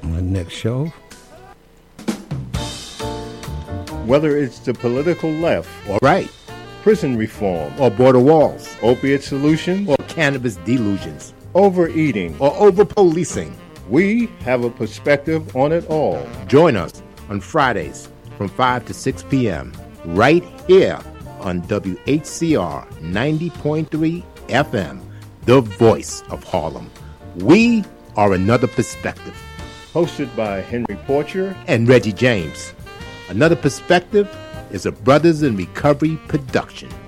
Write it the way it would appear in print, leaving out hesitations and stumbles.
On the next show. Whether it's the political left or right, prison reform or border walls, opiate solutions or cannabis delusions, overeating or over-policing, we have a perspective on it all. Join us on Fridays from 5 to 6 p.m. right here on WHCR 90.3 FM, the voice of Harlem. We are Another Perspective. Hosted by Henry Porcher and Reggie James. Another Perspective is a Brothers in Recovery production.